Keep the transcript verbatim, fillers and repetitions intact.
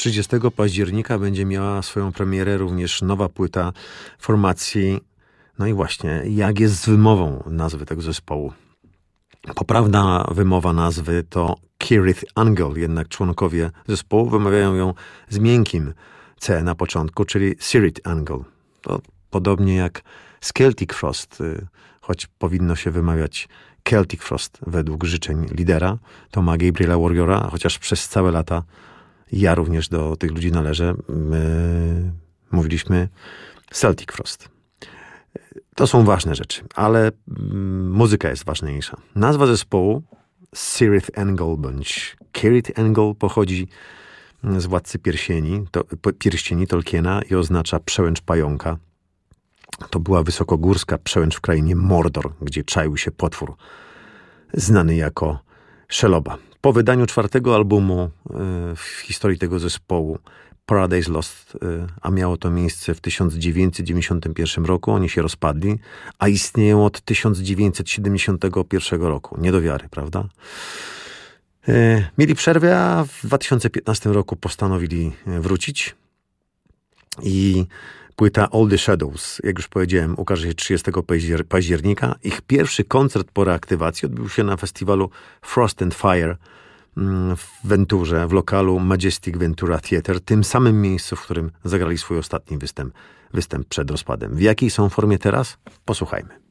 trzydziestego października będzie miała swoją premierę również nowa płyta formacji. No i właśnie, jak jest z wymową nazwy tego zespołu? Poprawna wymowa nazwy to Cirith Ungol, jednak członkowie zespołu wymawiają ją z miękkim C na początku, czyli Cirith Ungol. To podobnie jak z Celtic Frost, choć powinno się wymawiać Celtic Frost według życzeń lidera Toma Gabriela Warriora, chociaż przez całe lata ja również do tych ludzi należę. My mówiliśmy Celtic Frost. To są ważne rzeczy, ale muzyka jest ważniejsza. Nazwa zespołu Cirith Ungol bądź Cirith Ungol pochodzi z Władcy Pierścieni, to, Pierścieni Tolkiena i oznacza przełęcz pająka. To była wysokogórska przełęcz w krainie Mordor, gdzie czaił się potwór znany jako Sheloba. Po wydaniu czwartego albumu w historii tego zespołu, Paradise Lost, a miało to miejsce w tysiąc dziewięćset dziewięćdziesiątym pierwszym roku, oni się rozpadli, a istnieją od tysiąc dziewięćset siedemdziesiątego pierwszego roku. Nie do wiary, prawda? Mieli przerwę, a w dwa tysiące piętnastym roku postanowili wrócić i płyta All the Shadows, jak już powiedziałem, ukaże się trzydziestego października. Ich pierwszy koncert po reaktywacji odbył się na festiwalu Frost and Fire w Venturze, w lokalu Majestic Ventura Theatre, tym samym miejscu, w którym zagrali swój ostatni występ, występ przed rozpadem. W jakiej są formie teraz? Posłuchajmy.